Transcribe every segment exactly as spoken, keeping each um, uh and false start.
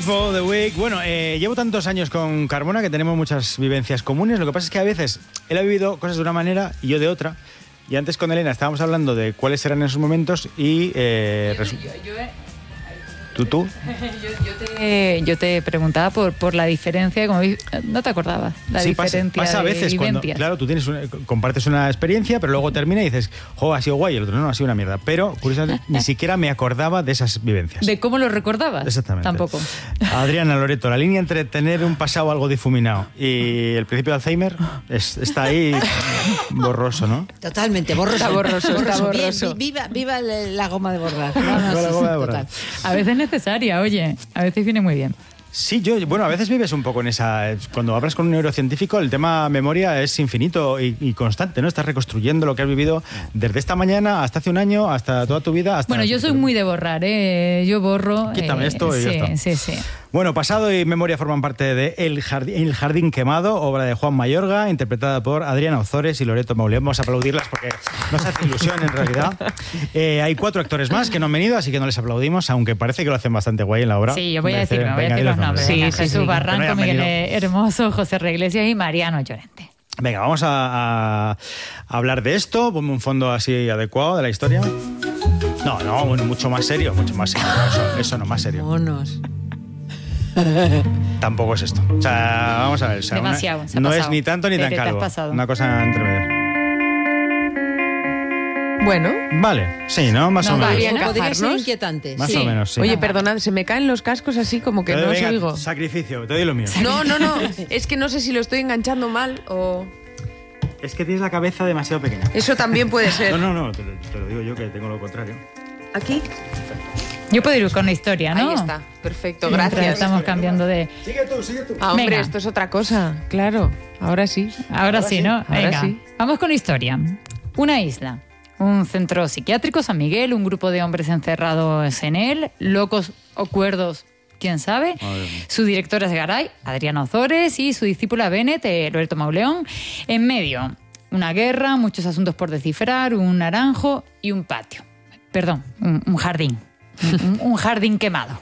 for the week. Bueno, eh, llevo tantos años con Carmona que tenemos muchas vivencias comunes. Lo que pasa es que a veces él ha vivido cosas de una manera y yo de otra. Y antes con Elena estábamos hablando de cuáles eran esos momentos y... Eh, yo, yo, yo, yo, ¿Tú, tú? yo, yo, te, yo te preguntaba por, por la diferencia, como no te acordabas, la sí, diferencia pasa, pasa a veces de cuando, claro, tú tienes una, compartes una experiencia, pero luego termina y dices, jo, ha sido guay, el otro no, ha sido una mierda. Pero, curiosamente, ni siquiera me acordaba de esas vivencias. ¿De cómo lo recordabas? Exactamente. Tampoco. Adriana Loreto, la línea entre tener un pasado algo difuminado y el principio de Alzheimer es, está ahí borroso, ¿no? Totalmente, borroso. Está borroso, está borroso. Viva, viva la goma de borrar. No, no, viva sí, la goma sí, de borrar. total. A veces es necesaria, oye, a veces viene muy bien. Sí, yo, bueno, a veces vives un poco en esa... Cuando hablas con un neurocientífico, el tema memoria es infinito y, y constante, ¿no? Estás reconstruyendo lo que has vivido desde esta mañana hasta hace un año, hasta toda tu vida. Hasta bueno, yo soy muy de borrar, ¿eh? Yo borro... Quítame eh, esto y sí, ya está. Sí, sí. Bueno, pasado y memoria forman parte de El Jardín, El Jardín Quemado, obra de Juan Mayorga, interpretada por Adriana Ozores y Loreto Mauleón. Vamos a aplaudirlas porque nos hace ilusión en realidad. Eh, hay cuatro actores más que no han venido, así que no les aplaudimos, aunque parece que lo hacen bastante guay en la obra. Sí, yo voy a Merece- decir, me voy a venga, decir di los nombres. Sí, Venga, sí, Jesús sí. Barranco, Que no hayan Miguel venido. Hermoso, José Reiglesias y Mariano Llorente. Venga, vamos a, a hablar de esto. Ponme un fondo así adecuado de la historia. No, no, bueno, mucho más serio, mucho más serio. Eso, eso no, más serio. Monos. Tampoco es esto. O sea, vamos a ver. O sea, Demasiado, una- se ha no pasado. es ni tanto ni Tere, tan te has calvo. pasado. Una cosa entre medio. Bueno, Vale, sí, ¿no? Más No, o menos. vale. Podría ser encajarnos. inquietante. Más sí. o menos, sí. oye, Venga. perdonad, se me caen los cascos así como que Pero no os venga, oigo. sacrificio, te doy lo mío. No, no, no, es que no sé si lo estoy enganchando mal o... Es que tienes la cabeza demasiado pequeña. Eso también puede No, ser. no, no, te lo, te lo digo yo que tengo lo contrario. Aquí, Yo puedo ir con la historia, ¿no? ahí está, perfecto, Mientras gracias. Estamos cambiando de... Sigue tú, sigue tú. Ah, hombre, Venga. esto es otra cosa, claro, ahora sí. Ahora, sí, ¿no? ahora Venga, sí. vamos con historia. Una isla, un centro psiquiátrico, San Miguel, un grupo de hombres encerrados en él, locos o cuerdos, quién sabe. Madre mía. Su directora es Garay, Adriana Ozores, y su discípula Bennett, eh, Loreto Mauleón. En medio, una guerra, muchos asuntos por descifrar, un naranjo y un patio. Perdón, un, un jardín. Un, un jardín quemado.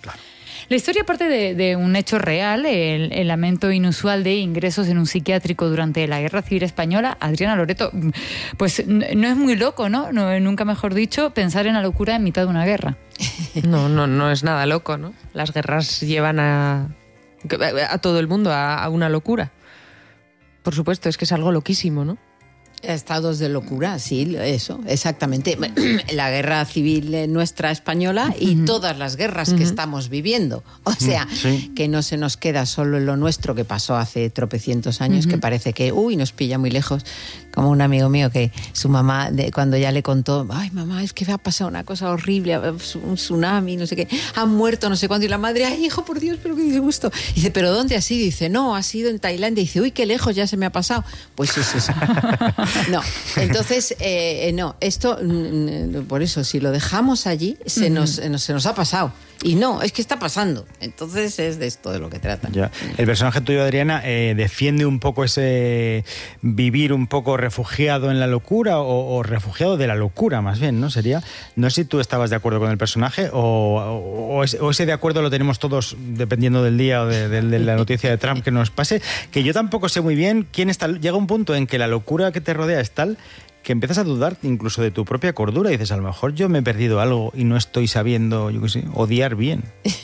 La historia parte de, de un hecho real, el, el lamento inusual de ingresos en un psiquiátrico durante la Guerra Civil Española. Adriana Loreto, pues n- no es muy loco, ¿no? no nunca mejor dicho, pensar en la locura en mitad de una guerra. No, no, no es nada loco, ¿no? Las guerras llevan a, a todo el mundo a, a una locura. Por supuesto, es que es algo loquísimo, ¿no? Estados de locura, sí, eso, exactamente. La guerra civil nuestra española y uh-huh. todas las guerras uh-huh. que estamos viviendo. O sea, sí. que no se nos queda solo lo nuestro que pasó hace tropecientos años, uh-huh. que parece que, uy, nos pilla muy lejos. Como un amigo mío que su mamá, de, cuando ya le contó, ay, mamá, es que ha pasado una cosa horrible, un tsunami, no sé qué, han muerto no sé cuánto. Y la madre, ay, hijo, por Dios, pero qué disgusto. Dice, ¿pero dónde ha sido? Dice, no, ha sido en Tailandia. Dice, uy, qué lejos, ya se me ha pasado. Pues sí, sí, sí. No, entonces, eh, no, esto, por eso, si lo dejamos allí, se, uh-huh. nos, se nos ha pasado. Y no, es que está pasando. Entonces es de esto de lo que trata. Ya. El personaje tuyo, Adriana, eh, defiende un poco ese vivir un poco refugiado en la locura o, o refugiado de la locura, más bien, ¿no? Sería, no sé si tú estabas de acuerdo con el personaje o, o, o, ese, o ese de acuerdo lo tenemos todos dependiendo del día o de, de, de la noticia de Trump que nos pase, que yo tampoco sé muy bien quién está. Llega un punto en que la locura que te rodea es tal que empiezas a dudar incluso de tu propia cordura y dices, a lo mejor yo me he perdido algo y no estoy sabiendo, yo qué sé, odiar bien.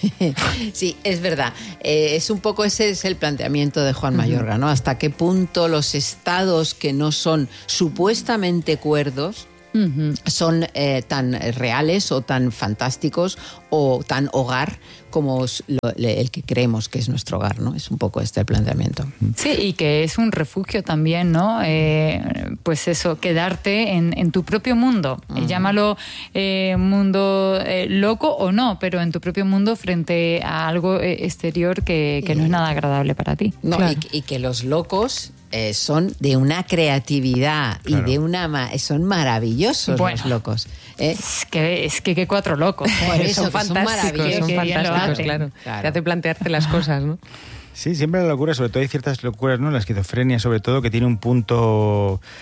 Sí, es verdad. Eh, es un poco ese es el planteamiento de Juan Mayorga, ¿no? Hasta qué punto los estados que no son supuestamente cuerdos uh-huh. son eh, tan reales o tan fantásticos o tan hogar como lo, el que creemos que es nuestro hogar, ¿no? Es un poco este el planteamiento. Sí, y que es un refugio también, ¿no? Eh, pues eso, quedarte en, en tu propio mundo. Uh-huh. Llámalo eh, mundo eh, loco o no, pero en tu propio mundo frente a algo exterior que, que no es nada agradable para ti. No, claro. y, y que los locos eh, son de una creatividad claro. y de una... Son maravillosos bueno, los locos. ¿eh? Es que es que, que cuatro locos. Por eso, son fantásticos. Son fantásticos, claro. Claro. Te hace plantearte las cosas, ¿no? Sí, siempre la locura, sobre todo hay ciertas locuras, ¿no? La esquizofrenia, sobre todo, que tiene un punto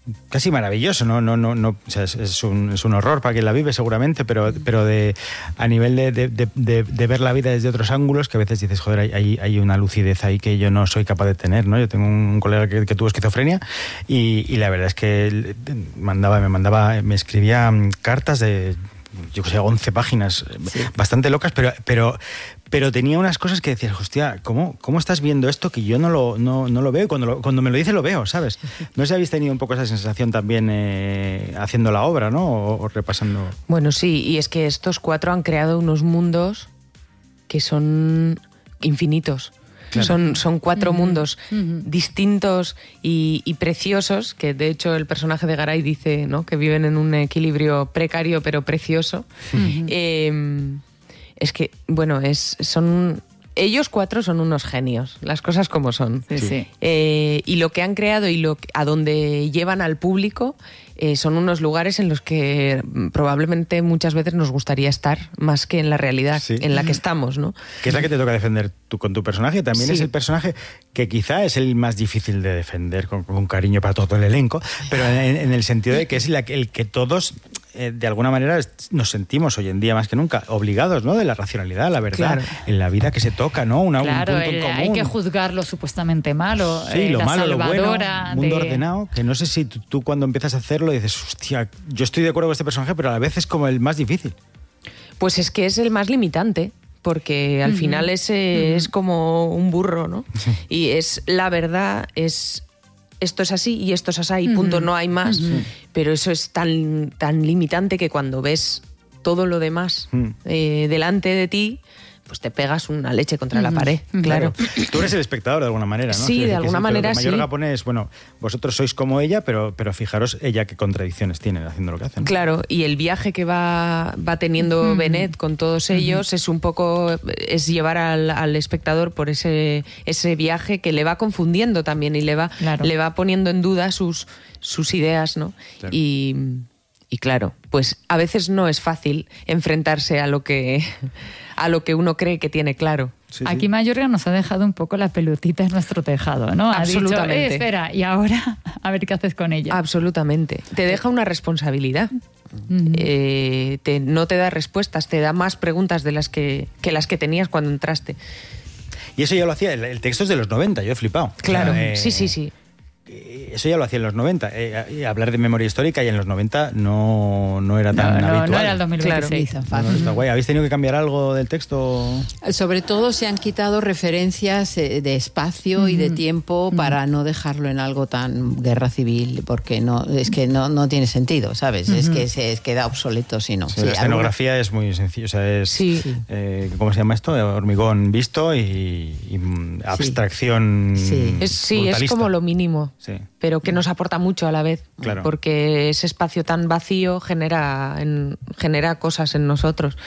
casi maravilloso, ¿no? no, no, no o sea, es, es, un, es un horror para quien la vive seguramente, pero, pero de, a nivel de, de, de, de, de ver la vida desde otros ángulos, que a veces dices, joder, hay, hay una lucidez ahí que yo no soy capaz de tener, ¿no? Yo tengo un colega que, que tuvo esquizofrenia y, y la verdad es que mandaba, me mandaba, me escribía cartas de, yo que sé, once páginas, sí. bastante locas, pero... pero Pero tenía unas cosas que decías, hostia, ¿cómo, cómo estás viendo esto que yo no lo, no, no lo veo? Cuando, lo, cuando me lo dice lo veo, ¿sabes? No sé si habéis tenido un poco esa sensación también eh, haciendo la obra, ¿no? O, o repasando... Bueno, sí, y es que estos cuatro han creado unos mundos que son infinitos. Claro. Son, son cuatro uh-huh. mundos uh-huh. distintos y, y preciosos, que de hecho el personaje de Garay dice, ¿no?, que viven en un equilibrio precario pero precioso. Uh-huh. Eh, Es que, bueno, es, son ellos cuatro son unos genios, las cosas como son. Sí, sí. Eh, y lo que han creado y lo a donde llevan al público eh, son unos lugares en los que probablemente muchas veces nos gustaría estar más que en la realidad sí. en la que estamos, ¿no? Que es la que te toca defender tú con tu personaje. También sí. es el personaje que quizá es el más difícil de defender con, con cariño para todo el elenco, pero en, en el sentido de que es la, el que todos... Eh, de alguna manera nos sentimos hoy en día más que nunca obligados, ¿no?, de la racionalidad, la verdad, claro. en la vida que se toca, ¿no? Una, claro, un punto el, en común. Hay que juzgar lo supuestamente malo, sí, eh, lo la malo, lo bueno, de... mundo ordenado, que no sé si tú, tú cuando empiezas a hacerlo dices, hostia, yo estoy de acuerdo con este personaje, pero a la vez es como el más difícil. Pues es que es el más limitante, porque al uh-huh. final ese uh-huh. es como un burro, ¿no? Sí. Y es la verdad, es... esto es así y esto es así y punto, no hay más. Uh-huh. Pero eso es tan, tan limitante que cuando ves todo lo demás uh-huh. eh, delante de ti, pues te pegas una leche contra uh-huh. la pared, uh-huh. claro. Pero tú eres el espectador de alguna manera, ¿no? Sí, de alguna sí, manera sí. Mayorga pone es, bueno, vosotros sois como ella, pero, pero fijaros ella qué contradicciones tiene haciendo lo que hace, ¿no? Claro, y el viaje que va, va teniendo uh-huh. Benet con todos ellos uh-huh. es un poco, es llevar al, al espectador por ese, ese viaje que le va confundiendo también y le va, claro. le va poniendo en duda sus, sus ideas, ¿no? Claro. Y... Y claro, pues a veces no es fácil enfrentarse a lo que, a lo que uno cree que tiene claro. Sí, sí. Aquí Mayorga nos ha dejado un poco la pelotita en nuestro tejado, ¿no? Ha Absolutamente. dicho, eh, espera, y ahora a ver qué haces con ella. Absolutamente. Te deja una responsabilidad. Uh-huh. Eh, te, no te da respuestas, te da más preguntas de las que, que las que tenías cuando entraste. Y eso ya lo hacía, el, el texto es de los noventa, yo he flipado. Claro, o sea, eh... sí, sí, sí. Eso ya lo hacía en los noventa. Eh, hablar de memoria histórica y en los noventa no, no era tan no, no, habitual. No era el dos mil veintiséis. Claro. No, no, está guay. ¿Habéis tenido que cambiar algo del texto? Sobre todo se han quitado referencias de espacio mm-hmm. y de tiempo mm-hmm. para no dejarlo en algo tan guerra civil, porque no es que no, no tiene sentido, ¿sabes? Mm-hmm. Es que se es, queda obsoleto si no. Sí, sí, la escenografía alguna... es muy sencilla. O sea, es, sí. eh, ¿cómo se llama esto? Hormigón visto y, y abstracción sí. Es, sí, es como lo mínimo. Sí. Pero que nos aporta mucho a la vez, claro. porque ese espacio tan vacío genera, en, genera cosas en nosotros.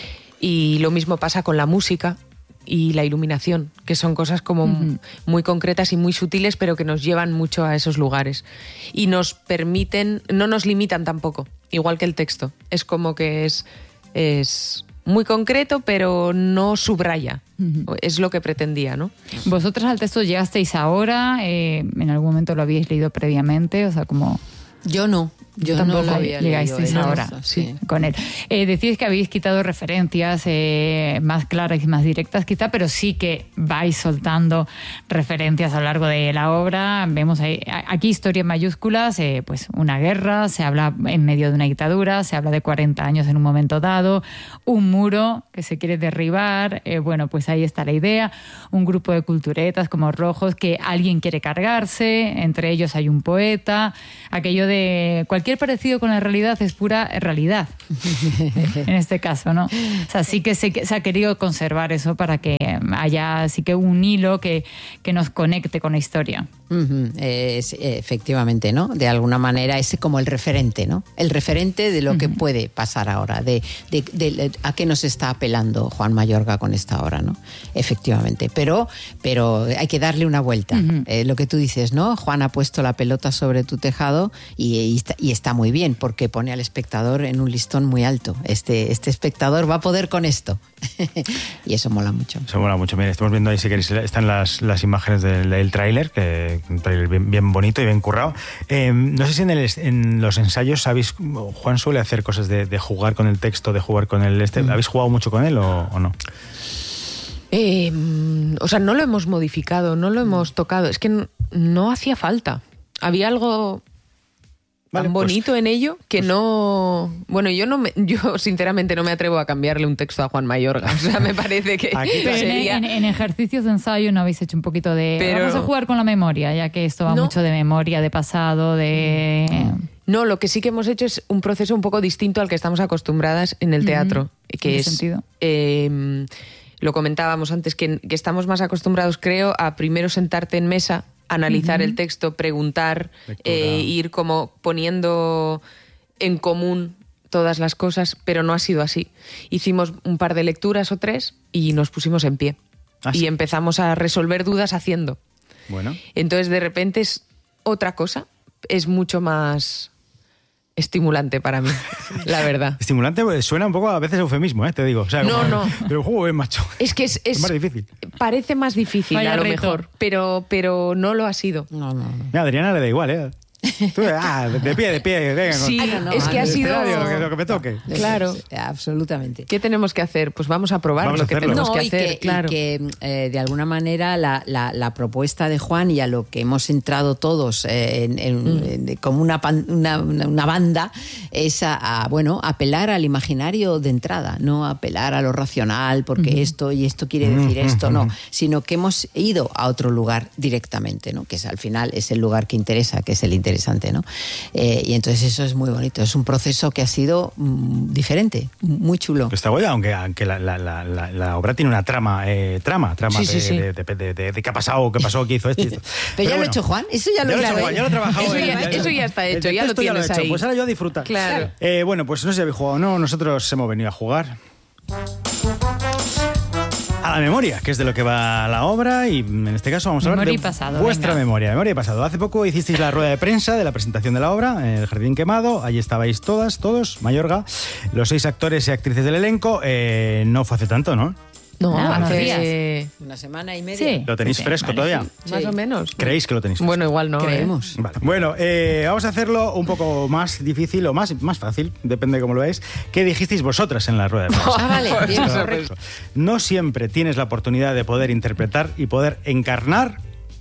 Y lo mismo pasa con la música y la iluminación, que son cosas como uh-huh. muy concretas y muy sutiles, pero que nos llevan mucho a esos lugares. Y nos permiten, no nos limitan tampoco, igual que el texto. Es como que es... es muy concreto, pero no subraya. Uh-huh. Es lo que pretendía, ¿no? ¿Vosotras al texto llegasteis ahora? Eh, ¿En algún momento lo habíais leído previamente? O sea, como... Yo no. Yo tampoco no lo había llegasteis leído, ahora eso, sí. con él. Eh, decís que habéis quitado referencias eh, más claras y más directas quizá, pero sí que vais soltando referencias a lo largo de la obra. Vemos ahí, aquí historia en mayúsculas, eh, pues una guerra, se habla en medio de una dictadura, se habla de cuarenta años en un momento dado, un muro que se quiere derribar, eh, bueno, pues ahí está la idea, un grupo de culturetas como rojos que alguien quiere cargarse, entre ellos hay un poeta, aquello de cualquier Cualquier parecido con la realidad es pura realidad, en este caso, ¿no? O sea, sí que se, se ha querido conservar eso para que haya sí que un hilo que, que nos conecte con la historia. Uh-huh. Es, efectivamente, ¿no? De alguna manera es como el referente, ¿no? El referente de lo uh-huh. que puede pasar ahora, de, de, de, de a qué nos está apelando Juan Mayorga con esta obra, ¿no? Efectivamente, pero, pero hay que darle una vuelta. Uh-huh. Eh, lo que tú dices, ¿no? Juan ha puesto la pelota sobre tu tejado y, y, y está muy bien, porque pone al espectador en un listón muy alto. Este, este espectador va a poder con esto. Y eso mola mucho. Eso mola mucho. Mira, estamos viendo ahí, si queréis, están las, las imágenes del, del tráiler, que un tráiler bien, bien bonito y bien currado. Eh, no sé si en, el, en los ensayos sabéis, Juan suele hacer cosas de, de jugar con el texto, de jugar con el este. Mm. ¿Habéis jugado mucho con él o, o no? Eh, o sea, no lo hemos modificado, no lo hemos tocado. Es que no, no hacía falta. Había algo tan vale, bonito pues, en ello que pues, no... Bueno, yo no me, yo sinceramente no me atrevo a cambiarle un texto a Juan Mayorga. O sea, me parece que pero sería... En, en ejercicios de ensayo no habéis hecho un poquito de... Pero... Vamos a jugar con la memoria, ya que esto va no. mucho de memoria, de pasado, de... No, lo que sí que hemos hecho es un proceso un poco distinto al que estamos acostumbradas en el teatro. Mm-hmm. Que ¿En es... qué sentido? Eh, lo comentábamos antes, que, que estamos más acostumbrados, creo, a primero sentarte en mesa, analizar uh-huh. el texto, preguntar, eh, ir como poniendo en común todas las cosas, pero no ha sido así. Hicimos un par de lecturas o tres y nos pusimos en pie. ¿Ah, y sí? empezamos a resolver dudas haciendo. Bueno. Entonces, de repente es otra cosa, es mucho más... estimulante para mí, la verdad. Estimulante suena un poco a veces eufemismo, ¿eh? Te digo. O sea, no, como, no. Pero el juego es macho. Es que es, es, es más difícil. Parece más difícil Vaya a lo reto. mejor, pero, pero no lo ha sido. No, no, no. Mira, a Adriana le da igual, ¿eh? Tú, ah, de pie, de pie, venga. Sí, ah, no, no, es que ha sido... Lo, lo que me toque. Claro. Absolutamente. ¿Qué tenemos que hacer? Pues vamos a probar vamos lo a que hacerlo. tenemos no, que y hacer, que, claro. Y que eh, de alguna manera la, la, la propuesta de Juan y a lo que hemos entrado todos eh, en, en, mm. en, como una, una, una banda es a, a, bueno, apelar al imaginario de entrada, no apelar a lo racional porque mm. esto y esto quiere decir mm. esto, no, sino que hemos ido a otro lugar directamente, ¿no? Que es, al final es el lugar que interesa, que es el interesante, ¿no? Eh, y entonces eso es muy bonito. Es un proceso que ha sido mm, diferente, muy chulo. Está guay, aunque, aunque la, la, la, la obra tiene una trama, eh, trama, trama sí, de, sí, sí. De, de, de, de, de qué ha pasado, qué pasó, qué hizo esto. Pero, Pero ya bueno, lo ha hecho Juan, eso ya lo, ya lo he hecho Juan, ya lo he trabajado. Eso, eh, ya, ya, eso ya está hecho, ya lo tienes ya lo ahí. Pues ahora yo a disfrutar. Claro. Eh, bueno, pues no sé si habéis jugado o no, nosotros hemos venido a jugar a la memoria, que es de lo que va la obra, y en este caso vamos a hablar memoria de pasado, vuestra venga. memoria, memoria y pasado. Hace poco hicisteis la rueda de prensa de la presentación de la obra, El Jardín Quemado, allí estabais todas, todos, Mayorga, los seis actores y actrices del elenco, eh, no fue hace tanto, ¿no? No, Ah, hace días. Una semana y media. Sí. ¿Lo tenéis Sí, fresco vale, todavía? sí. más Sí. o menos. ¿Creéis que lo tenéis fresco? Bueno, igual no. Creemos. ¿eh? Vale. Bueno, eh, vamos a hacerlo un poco más difícil o más, más fácil, depende de cómo lo veáis. ¿Qué dijisteis vosotras en la rueda de prensa? Ah, vale, bien, Correcto. correcto. No siempre tienes la oportunidad de poder interpretar y poder encarnar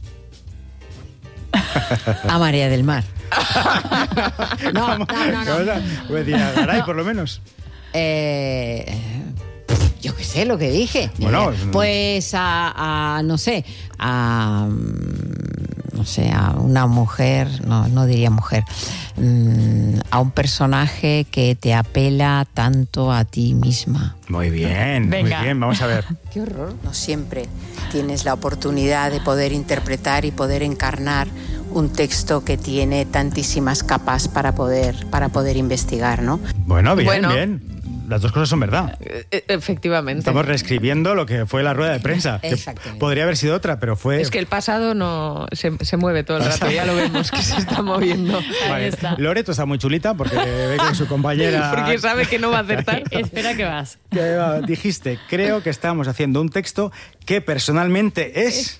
A María del Mar. No, no, no, no. Pues decía, Garay, por lo menos. Eh, yo qué sé lo que dije. Bueno, pues a, a no sé, a no sé, a una mujer, no, no diría mujer, a un personaje que te apela tanto a ti misma. Muy bien, Venga. muy bien, vamos a ver. Qué horror. No siempre tienes la oportunidad de poder interpretar y poder encarnar un texto que tiene tantísimas capas para poder, para poder investigar, ¿no? Bueno, bien, Bueno. bien. Las dos cosas son verdad. E- Efectivamente. Estamos reescribiendo lo que fue la rueda de prensa. Que Exactamente. podría haber sido otra, pero fue... Es que el pasado no se, se mueve todo el rato, ya lo vemos que se está moviendo. Vale. Ahí está. Loreto está muy chulita porque ve que su compañera... Porque sabe que no va a acertar. Espera que vas. que, va, dijiste, creo que estamos haciendo un texto que personalmente es...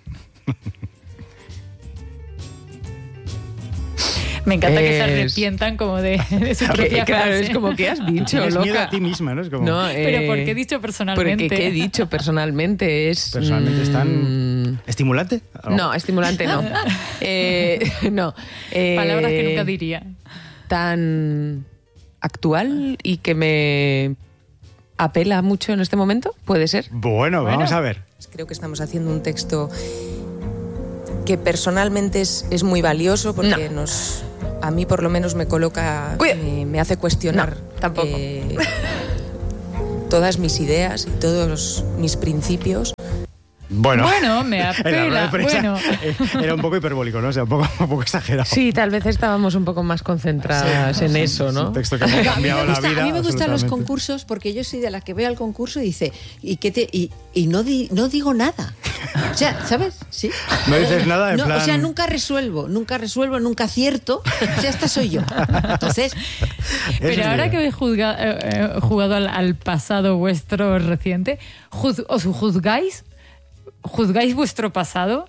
Me encanta que se Es- arrepientan como de, de su Que, propia claro, frase. es como que has dicho, Tienes miedo loca. a ti misma, ¿no? Es como... No, Pero eh, ¿por qué he dicho personalmente? Porque ¿qué he dicho personalmente? Es, Personalmente es tan... mm, ¿Estimulante? No, estimulante no. eh, no. eh, Palabras que nunca diría. Tan actual y que me apela mucho en este momento, ¿puede ser? Bueno, Bueno. vamos a ver. Creo que estamos haciendo un texto que personalmente es, es muy valioso porque No. nos, a mí por lo menos me coloca, Uy. me, me hace cuestionar No, tampoco. eh, todas mis ideas y todos mis principios. Bueno, Bueno, me en la rueda de apela. prensa, Bueno. eh, era un poco hiperbólico, ¿no? O sea, un poco, un poco exagerado. Sí, tal vez estábamos un poco más concentradas en eso, Es ¿no? un texto que me ha A mí cambiado me, la gusta- vida. a mí me gustan los absolutamente. concursos porque yo soy de la que veo al concurso y dice y que te y, y no di- no digo nada. O sea, ¿sabes? Sí. No dices nada en no, plan... O sea, nunca resuelvo, nunca resuelvo, nunca acierto. O sea, esta soy yo. Entonces... Pero ahora que habéis juzga, eh, jugado al, al pasado vuestro reciente, juz, ¿os juzgáis? ¿Juzgáis vuestro pasado?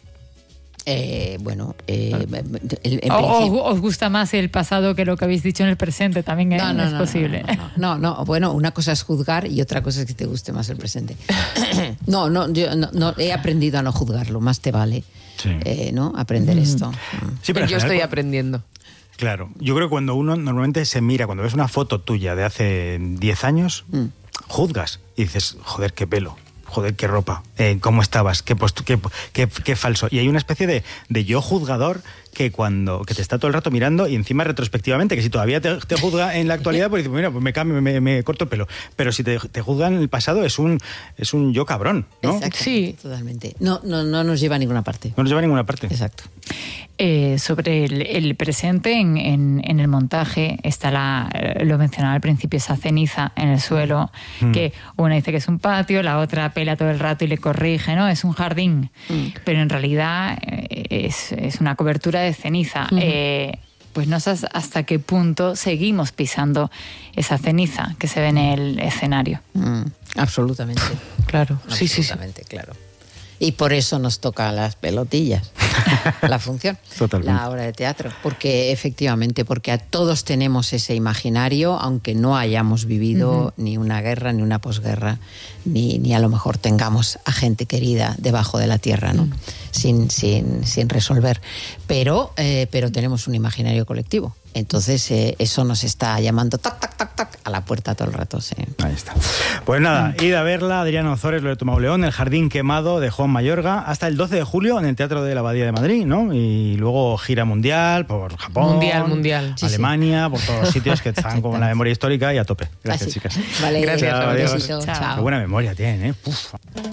Eh, bueno, eh, el, en ¿O principio... os gusta más el pasado que lo que habéis dicho en el presente? También ¿eh? no, no, es no, posible. No no, no, no, bueno, una cosa es juzgar y otra cosa es que te guste más el presente. No, no, yo no, no, he aprendido a no juzgarlo, más te vale, sí. eh, ¿no? Aprender mm. esto. Sí, pero yo general, estoy aprendiendo. Claro, yo creo que cuando uno normalmente se mira, cuando ves una foto tuya de hace diez años, mm. juzgas y dices, joder, qué pelo. Joder, qué ropa, eh, cómo estabas, qué, postu- qué, qué, qué falso. Y hay una especie de, de yo juzgador que cuando que te está todo el rato mirando y encima retrospectivamente, que si todavía te, te juzga en la actualidad, pues dices, mira, pues me cambio, me, me corto el pelo. Pero si te, te juzga en el pasado es un es un yo cabrón, ¿no? Exacto, sí. Totalmente. No, no, no nos lleva a ninguna parte. No nos lleva a ninguna parte. Exacto. Eh, sobre el, el presente, en, en, en el montaje está la, lo mencionaba al principio, esa ceniza en el suelo, mm. que una dice que es un patio, la otra pela todo el rato y le corrige, ¿no? Es un jardín, mm. pero en realidad es, es una cobertura de ceniza. Mm. Eh, pues no sé hasta qué punto seguimos pisando esa ceniza que se ve en el escenario. Mm. Absolutamente. Claro, sí, sí, sí. Absolutamente, claro. Y por eso nos toca las pelotillas, la función, Totalmente. La obra de teatro. Porque efectivamente, porque a todos tenemos ese imaginario, aunque no hayamos vivido uh-huh. ni una guerra, ni una posguerra, ni, ni a lo mejor tengamos a gente querida debajo de la tierra, ¿no? Uh-huh. sin, sin, sin resolver. Pero, eh, pero tenemos un imaginario colectivo. Entonces eh, eso nos está llamando tac, tac, tac, tac a la puerta todo el rato. Sí. Ahí está. Pues nada, id a verla, Adriana Ozores, Loreto Mauleón, El Jardín Quemado de Juan Mayorga, hasta el doce de julio en el Teatro de la Abadía de Madrid, ¿no? Y luego gira mundial por Japón, mundial, mundial. Alemania, sí, sí. por todos los sitios que están con la memoria histórica y a tope. Gracias, Así. chicas. Vale, gracias. Chao, adiós. Chao. Chao. Qué buena memoria tienen, ¿eh? Uf.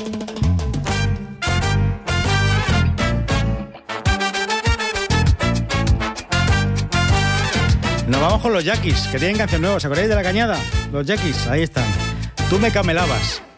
Nos vamos con los Yaquis, que tienen canción nueva. ¿Os acordáis de La Cañada? Los Yaquis, ahí están. Tú me camelabas.